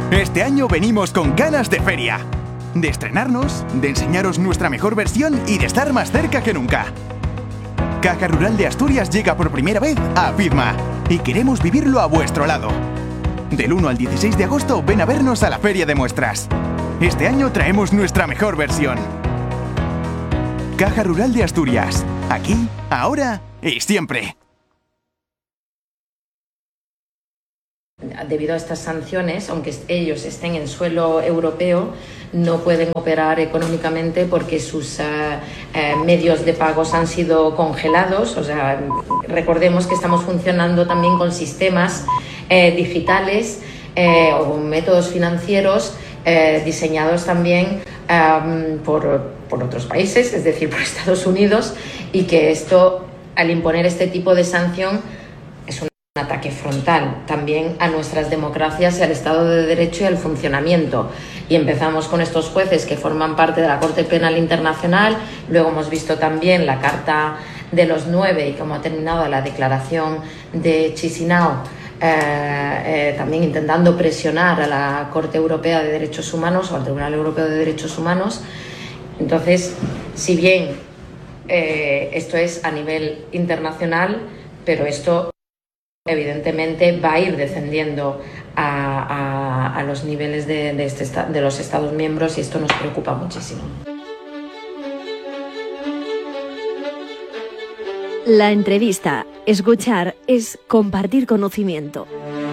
Este año venimos con ganas de feria, de estrenarnos, de enseñaros nuestra mejor versión y de estar más cerca que nunca. Caja Rural de Asturias llega por primera vez a FIDMA y queremos vivirlo a vuestro lado. Del 1 al 16 de agosto ven a vernos a la Feria de Muestras. Este año traemos nuestra mejor versión. Caja Rural de Asturias. Aquí, ahora y siempre. Debido a estas sanciones, aunque ellos estén en suelo europeo, no pueden operar económicamente porque sus medios de pagos han sido congelados. O sea, recordemos que estamos funcionando también con sistemas digitales o métodos financieros diseñados también por otros países, es decir, por Estados Unidos, y que esto, al imponer este tipo de sanción, es un ataque frontal también a nuestras democracias y al Estado de Derecho y al funcionamiento. Y empezamos con estos jueces que forman parte de la Corte Penal Internacional, luego hemos visto también la Carta de los 9 y cómo ha terminado la declaración de Chisinau, también intentando presionar a la Corte Europea de Derechos Humanos o al Tribunal Europeo de Derechos Humanos. Entonces, si bien esto es a nivel internacional, pero esto evidentemente va a ir descendiendo a los niveles de los Estados miembros, y esto nos preocupa muchísimo. La entrevista. Escuchar es compartir conocimiento.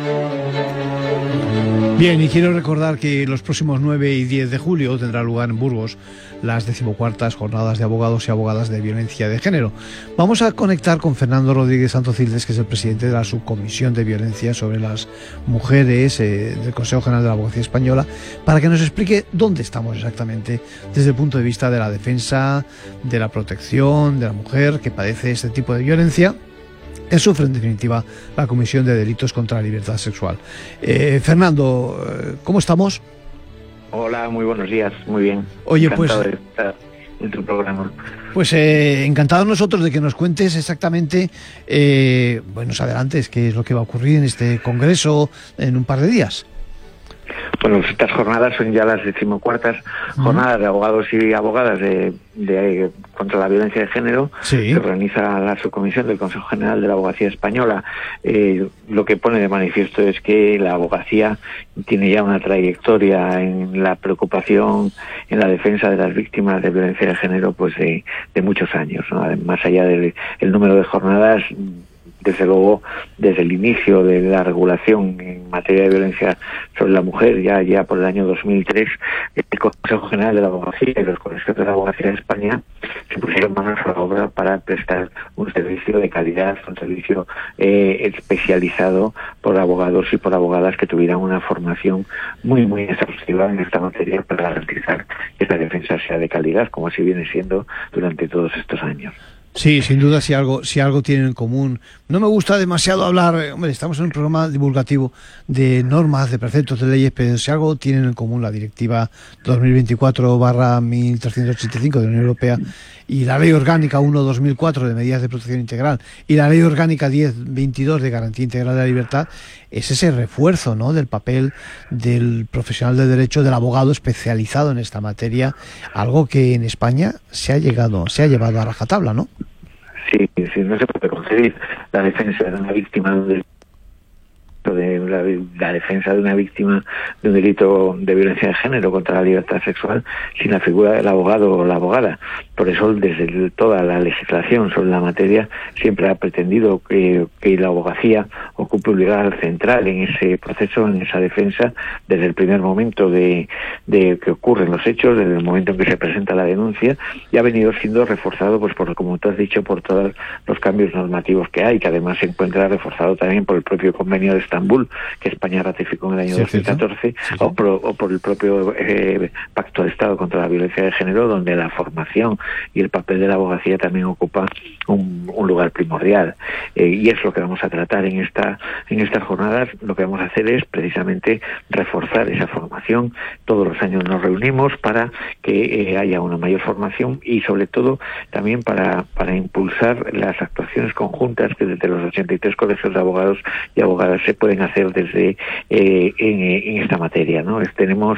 Bien, y quiero recordar que los próximos 9 y 10 de julio tendrá lugar en Burgos las 14ª jornadas de abogados y abogadas de violencia de género. Vamos a conectar con Fernando Rodríguez Santocildes, que es el presidente de la Subcomisión de Violencia sobre las Mujeres del Consejo General de la Abogacía Española, para que nos explique dónde estamos exactamente desde el punto de vista de la defensa, de la protección de la mujer que padece este tipo de violencia, que sufre en definitiva la comisión de delitos contra la libertad sexual. Fernando, ¿cómo estamos? Hola, muy buenos días, muy bien. Oye, encantado de estar en tu programa. Pues encantados nosotros de que nos cuentes exactamente, nos adelantes qué es lo que va a ocurrir en este congreso en un par de días. Bueno, estas jornadas son ya las 14ª jornadas de abogados y abogadas de contra la violencia de género, sí, que organiza la Subcomisión del Consejo General de la Abogacía Española. Lo que pone de manifiesto es que la abogacía tiene ya una trayectoria en la preocupación, en la defensa de las víctimas de violencia de género, pues de muchos años, ¿no? Más allá del número de jornadas, desde luego, desde el inicio de la regulación en materia de violencia sobre la mujer, ya por el año 2003, el Consejo General de la Abogacía y los colegios de la Abogacía de España se pusieron manos a la obra para prestar un servicio de calidad, un servicio especializado por abogados y por abogadas que tuvieran una formación muy, muy exhaustiva en esta materia para garantizar que esta defensa sea de calidad, como así viene siendo durante todos estos años. Sí, sin duda, si algo tienen en común. No me gusta demasiado hablar, estamos en un programa divulgativo de normas, de preceptos, de leyes, pero si algo tienen en común la Directiva 2024/1385 de la Unión Europea y la Ley Orgánica 1/2004 de Medidas de Protección Integral y la Ley Orgánica 10/22 de Garantía Integral de la Libertad, es ese refuerzo, ¿no?, del papel del profesional de derecho, del abogado especializado en esta materia, algo que en España se ha llevado a rajatabla, ¿no? Sí, no se puede concebir la defensa de una víctima la defensa de una víctima de un delito de violencia de género contra la libertad sexual sin la figura del abogado o la abogada. Por eso, desde toda la legislación sobre la materia siempre ha pretendido que la abogacía ocupe un lugar central en ese proceso, en esa defensa, desde el primer momento de que ocurren los hechos, desde el momento en que se presenta la denuncia, y ha venido siendo reforzado, pues como tú has dicho, por todos los cambios normativos que hay, que además se encuentra reforzado también por el propio Convenio de Estambul, que España ratificó en el año 2014, o por el propio Pacto de Estado contra la Violencia de Género, donde la formación y el papel de la abogacía también ocupa un lugar primordial. Y es lo que vamos a tratar en estas jornadas. Lo que vamos a hacer es precisamente reforzar esa formación. Todos los años nos reunimos para que haya una mayor formación y, sobre todo, también para impulsar las actuaciones conjuntas que desde los 83 colegios de abogados y abogadas se pueden pueden hacer desde en esta materia, ¿no? Tenemos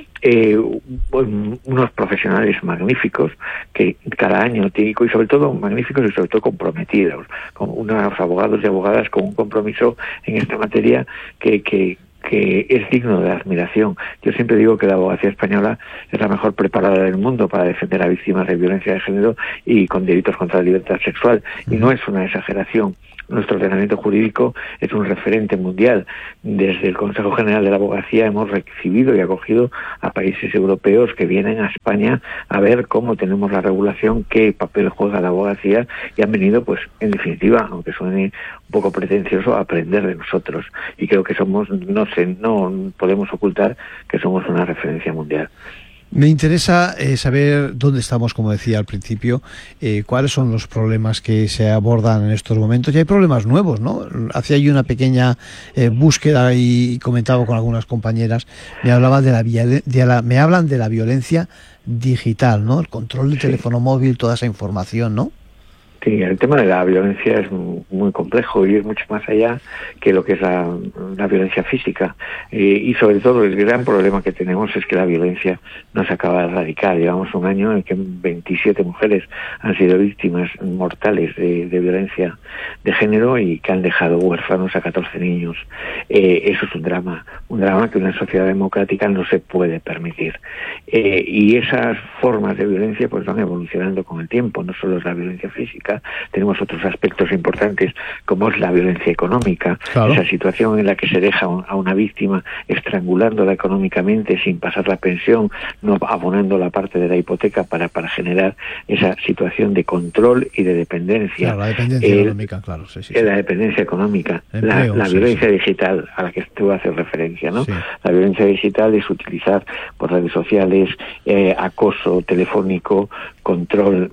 unos profesionales magníficos que cada año y sobre todo magníficos y sobre todo comprometidos, con unos abogados y abogadas con un compromiso en esta materia que es digno de admiración. Yo siempre digo que la abogacía española es la mejor preparada del mundo para defender a víctimas de violencia de género y con delitos contra la libertad sexual, y no es una exageración. Nuestro ordenamiento jurídico es un referente mundial. Desde el Consejo General de la Abogacía hemos recibido y acogido a países europeos que vienen a España a ver cómo tenemos la regulación, qué papel juega la abogacía, y han venido, pues, en definitiva, aunque suene un poco pretencioso, a aprender de nosotros. Y creo que somos, no podemos ocultar que somos una referencia mundial. Me interesa saber dónde estamos, como decía al principio, cuáles son los problemas que se abordan en estos momentos. Y hay problemas nuevos, ¿no? Hacía yo una pequeña búsqueda y comentaba con algunas compañeras. Me hablan de la violencia digital, ¿no? El control del teléfono móvil, toda esa información, ¿no? Sí, el tema de la violencia es muy complejo y es mucho más allá que lo que es la violencia física. Y sobre todo el gran problema que tenemos es que la violencia no se acaba de erradicar. Llevamos un año en que 27 mujeres han sido víctimas mortales de violencia de género y que han dejado huérfanos a 14 niños. Eso es un drama que una sociedad democrática no se puede permitir. Y esas formas de violencia pues van evolucionando con el tiempo, no solo es la violencia física. Tenemos otros aspectos importantes como es la violencia económica, claro. Esa situación en la que se deja a una víctima estrangulándola económicamente sin pasar la pensión, no abonando la parte de la hipoteca para generar esa situación de control y de dependencia. Claro, la dependencia económica, claro. Sí. La dependencia económica, empleo, la violencia digital a la que tú haces referencia, ¿no? Sí. La violencia digital es utilizar por redes sociales, acoso telefónico, control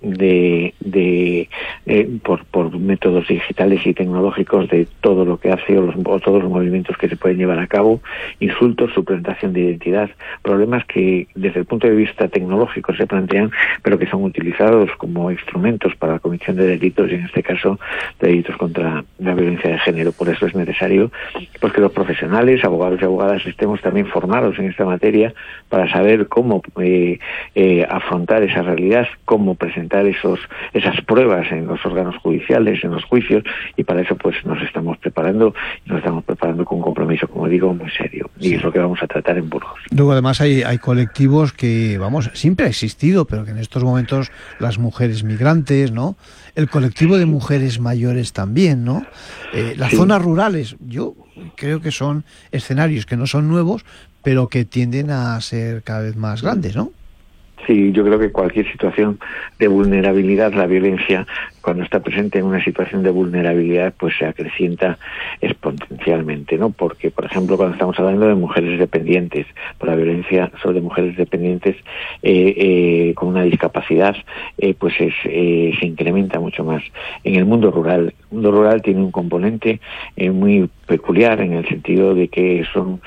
por métodos digitales y tecnológicos de todo lo que hace o todos los movimientos que se pueden llevar a cabo, insultos, suplantación de identidad, problemas que desde el punto de vista tecnológico se plantean, pero que son utilizados como instrumentos para la comisión de delitos, y en este caso de delitos contra la violencia de género. Por eso es necesario pues que los profesionales, abogados y abogadas, estemos también formados en esta materia para saber cómo afrontar esa realidad, cómo presentar esas pruebas en los órganos judiciales, en los juicios, y para eso pues nos estamos preparando con un compromiso, como digo, muy serio, y es lo que vamos a tratar en Burgos. Luego además hay colectivos que, siempre ha existido, pero que en estos momentos las mujeres migrantes, ¿no? El colectivo de mujeres mayores también, ¿no? Las zonas rurales, yo creo que son escenarios que no son nuevos, pero que tienden a ser cada vez más grandes, ¿no? Sí, yo creo que cualquier situación de vulnerabilidad, la violencia, cuando está presente en una situación de vulnerabilidad, pues se acrecienta exponencialmente, ¿no? Porque, por ejemplo, cuando estamos hablando de mujeres dependientes, por la violencia sobre mujeres dependientes con una discapacidad, pues se incrementa mucho más. En el mundo rural tiene un componente muy peculiar en el sentido de que son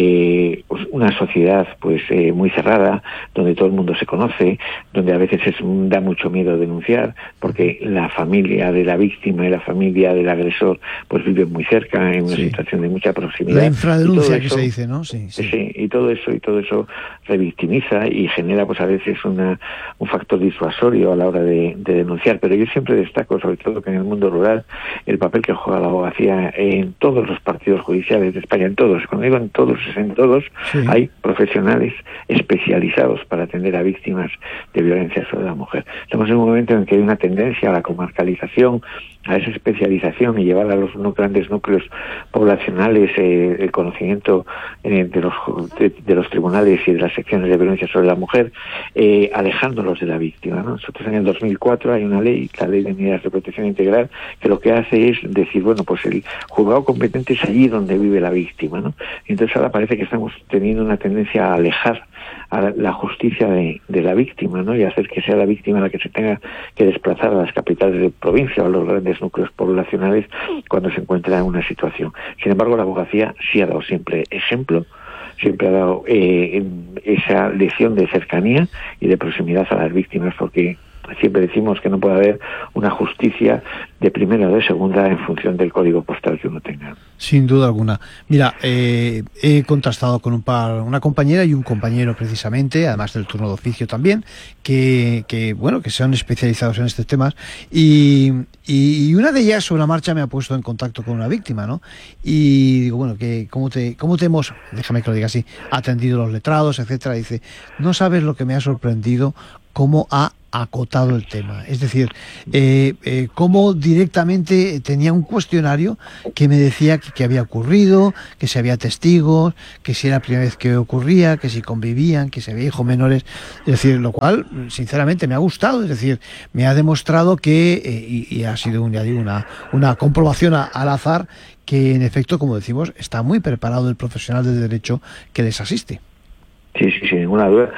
una sociedad pues muy cerrada, donde todo el mundo se conoce, donde a veces da mucho miedo denunciar, porque la familia de la víctima y la familia del agresor pues viven muy cerca, en una situación de mucha proximidad. La infradenuncia que se dice, ¿no? Sí, y todo eso revictimiza y genera pues a veces un factor disuasorio a la hora de denunciar. Pero yo siempre destaco, sobre todo que en el mundo rural, el papel que juega la abogacía en todos los partidos judiciales de España, en todos. Cuando digo en todos, hay profesionales especializados para atender a víctimas de violencia sobre la mujer. Estamos en un momento en que hay una tendencia a la comarcalización, a esa especialización y llevar a los grandes núcleos poblacionales el conocimiento de los tribunales y de las secciones de violencia sobre la mujer, alejándolos de la víctima, ¿no? Nosotros en el 2004 hay una ley, la Ley de Medidas de Protección Integral, que lo que hace es decir, pues el juzgado competente es allí donde vive la víctima, ¿no? Y entonces ahora parece que estamos teniendo una tendencia a alejar a la justicia de la víctima, ¿no? Y hacer que sea la víctima la que se tenga que desplazar a las capitales de provincia o a los grandes núcleos poblacionales cuando se encuentra en una situación. Sin embargo, la abogacía sí ha dado siempre ejemplo, siempre ha dado esa lección de cercanía y de proximidad a las víctimas, porque siempre decimos que no puede haber una justicia de primera o de segunda en función del código postal que uno tenga. Sin duda alguna. Mira, he contrastado con una compañera y un compañero precisamente, además del turno de oficio también, que son especializados en estos temas, y una de ellas sobre la marcha me ha puesto en contacto con una víctima, ¿no? Y digo, bueno, que cómo te hemos, déjame que lo diga así, atendido los letrados, etcétera. Dice, no sabes lo que me ha sorprendido, cómo ha acotado el tema. Es decir, cómo directamente tenía un cuestionario que me decía que había ocurrido, que si había testigos, que si era la primera vez que ocurría, que si convivían, que si había hijos menores. Es decir, lo cual, sinceramente, me ha gustado. Es decir, me ha demostrado que, y ha sido una comprobación al azar, que en efecto, como decimos, está muy preparado el profesional de derecho que les asiste. Sí, sin ninguna duda,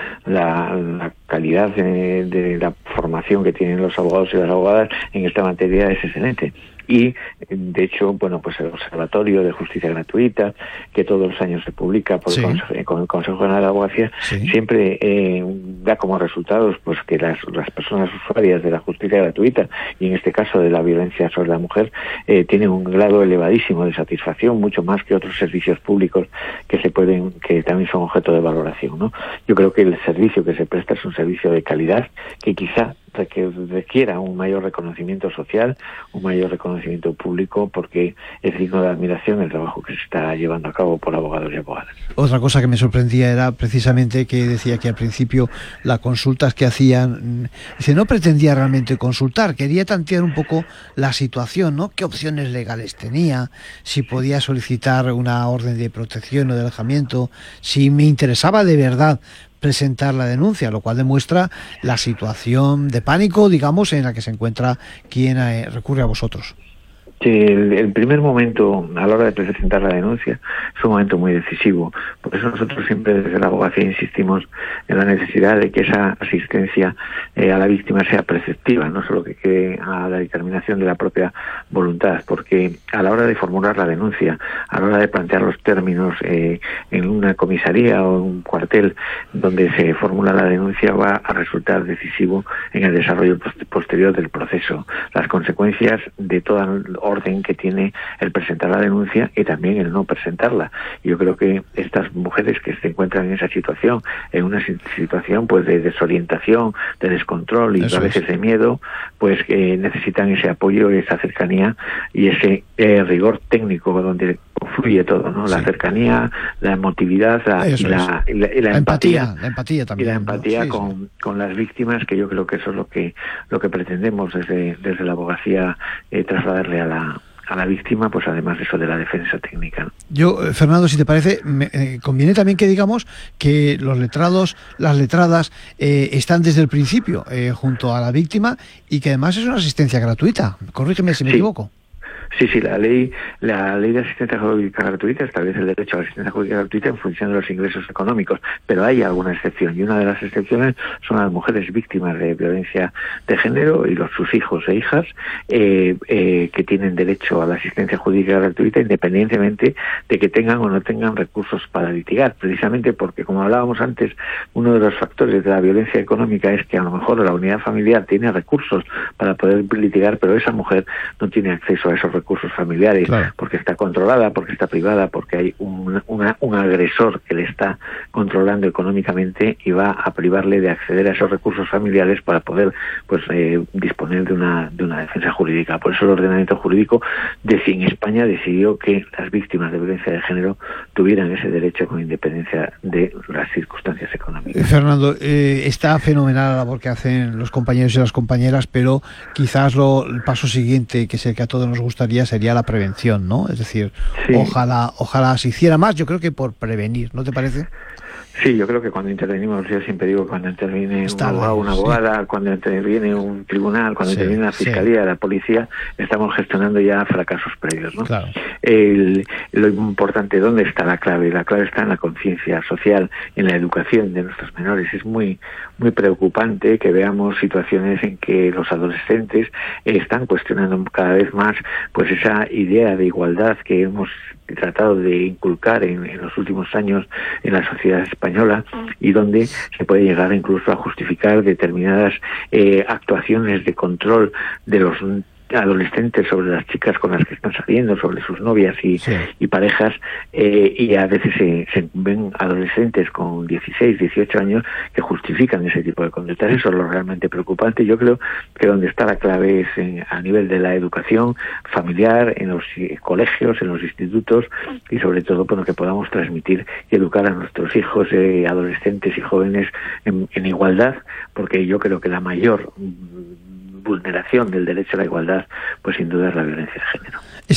la calidad de la formación que tienen los abogados y las abogadas en esta materia es excelente. Y, de hecho, pues el Observatorio de Justicia Gratuita, que todos los años se publica por el Consejo General de la Abogacía, siempre da como resultados pues que las personas usuarias de la justicia gratuita, y en este caso de la violencia sobre la mujer, tienen un grado elevadísimo de satisfacción, mucho más que otros servicios públicos que también son objeto de valoración, ¿no? Yo creo que el servicio que se presta es un servicio de calidad que quizá requiera un mayor reconocimiento social, un mayor reconocimiento público, porque es digno de admiración el trabajo que se está llevando a cabo por abogados y abogadas. Otra cosa que me sorprendía era precisamente que decía que al principio las consultas que hacían, dice, no pretendía realmente consultar, quería tantear un poco la situación, ¿no? Qué opciones legales tenía, si podía solicitar una orden de protección o de alejamiento, si me interesaba de verdad presentar la denuncia, lo cual demuestra la situación de pánico, digamos, en la que se encuentra quien recurre a vosotros. El primer momento a la hora de presentar la denuncia es un momento muy decisivo. Por eso nosotros siempre desde la abogacía insistimos en la necesidad de que esa asistencia a la víctima sea preceptiva, no solo que quede a la determinación de la propia voluntad, porque a la hora de formular la denuncia, a la hora de plantear los términos en una comisaría o en un cuartel donde se formula la denuncia, va a resultar decisivo en el desarrollo posterior del proceso. Las consecuencias de toda orden que tiene el presentar la denuncia y también el no presentarla. Yo creo que estas mujeres que se encuentran en esa situación, en una situación pues de desorientación, de descontrol y a veces de miedo, pues necesitan ese apoyo, esa cercanía y ese rigor técnico donde confluye todo, ¿no? La cercanía, la emotividad, la empatía. La empatía también. Y la empatía con las víctimas, que yo creo que eso es lo que pretendemos desde la abogacía trasladarle a la víctima, pues además de eso de la defensa técnica, ¿no? Yo, Fernando, si te parece, conviene también que digamos que los letrados, las letradas, están desde el principio junto a la víctima y que además es una asistencia gratuita. Corrígeme si me equivoco. Sí, la ley de asistencia jurídica gratuita establece el derecho a la asistencia jurídica gratuita en función de los ingresos económicos, pero hay alguna excepción, y una de las excepciones son las mujeres víctimas de violencia de género y sus hijos e hijas que tienen derecho a la asistencia jurídica gratuita independientemente de que tengan o no tengan recursos para litigar, precisamente porque, como hablábamos antes, uno de los factores de la violencia económica es que a lo mejor la unidad familiar tiene recursos para poder litigar, pero esa mujer no tiene acceso a esos recursos familiares, claro, porque está controlada, porque está privada, porque hay un agresor que le está controlando económicamente y va a privarle de acceder a esos recursos familiares para poder disponer de una defensa jurídica. Por eso el ordenamiento jurídico en España decidió que las víctimas de violencia de género tuvieran ese derecho con independencia de las circunstancias económicas. Fernando, está fenomenal la labor que hacen los compañeros y las compañeras, pero quizás el paso siguiente, que es el que a todos nos gustaría, sería la prevención, ¿no? Es decir, ojalá se hiciera más, yo creo que por prevenir, ¿no te parece? Sí, yo creo que cuando intervenimos, yo siempre digo, cuando interviene un abogado, una abogada, cuando interviene un tribunal, cuando interviene una fiscalía, la policía, estamos gestionando ya fracasos previos, ¿no? Claro. Lo importante, ¿dónde está la clave? La clave está en la conciencia social, en la educación de nuestros menores. Es muy preocupante que veamos situaciones en que los adolescentes están cuestionando cada vez más pues esa idea de igualdad que hemos y tratado de inculcar en los últimos años en la sociedad española, y donde se puede llegar incluso a justificar determinadas actuaciones de control de los adolescentes sobre las chicas con las que están saliendo, sobre sus novias y parejas, y a veces se ven adolescentes con 16, 18 años que justifican ese tipo de conductas. Eso es lo realmente preocupante. Yo creo que donde está la clave es a nivel de la educación familiar, en los colegios, en los institutos, y sobre todo por lo que podamos transmitir y educar a nuestros hijos, adolescentes y jóvenes en igualdad, porque yo creo que la mayor vulneración del derecho a la igualdad, pues sin duda es la violencia de género.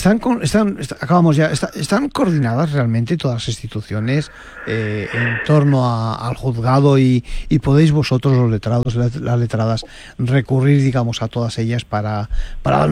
¿Están coordinadas realmente todas las instituciones en torno al juzgado y podéis vosotros, los letrados, las letradas, recurrir, digamos, a todas ellas para dar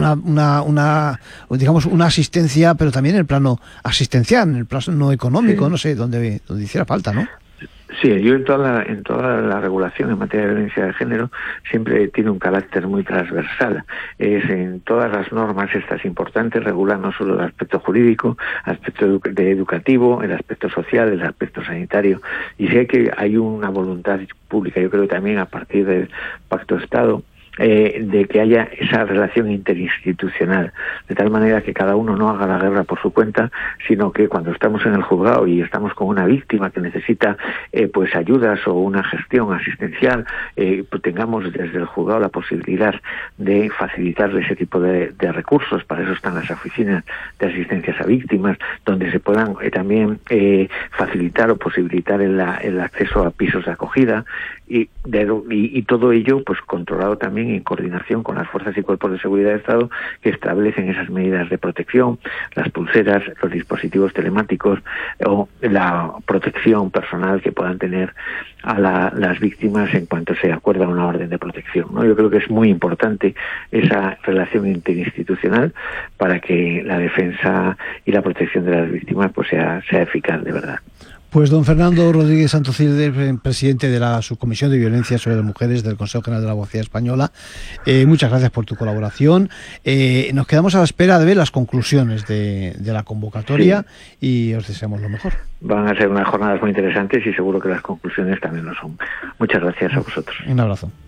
una asistencia, pero también en el plano asistencial, en el plano económico, no sé, donde hiciera falta, ¿no? Sí, yo en toda la regulación en materia de violencia de género siempre tiene un carácter muy transversal. Es en todas las normas estas importantes, regular no solo el aspecto jurídico, el aspecto educativo, el aspecto social, el aspecto sanitario. Y sé que hay una voluntad pública, yo creo también a partir del Pacto de Estado, de que haya esa relación interinstitucional, de tal manera que cada uno no haga la guerra por su cuenta, sino que cuando estamos en el juzgado y estamos con una víctima que necesita pues ayudas o una gestión asistencial, pues tengamos desde el juzgado la posibilidad de facilitarle ese tipo de recursos. Para eso están las oficinas de asistencias a víctimas, donde se puedan también facilitar o posibilitar el acceso a pisos de acogida, y todo ello pues controlado también en coordinación con las fuerzas y cuerpos de seguridad del Estado, que establecen esas medidas de protección, las pulseras, los dispositivos telemáticos o la protección personal que puedan tener a las víctimas en cuanto se acuerda una orden de protección, ¿no? Yo creo que es muy importante esa relación interinstitucional para que la defensa y la protección de las víctimas pues sea eficaz de verdad. Pues don Fernando Rodríguez Santocildes, presidente de la Subcomisión de Violencia sobre las Mujeres del Consejo General de la Abogacía Española, muchas gracias por tu colaboración. Nos quedamos a la espera de ver las conclusiones de la convocatoria y os deseamos lo mejor. Van a ser unas jornadas muy interesantes y seguro que las conclusiones también lo son. Muchas gracias a vosotros. Un abrazo.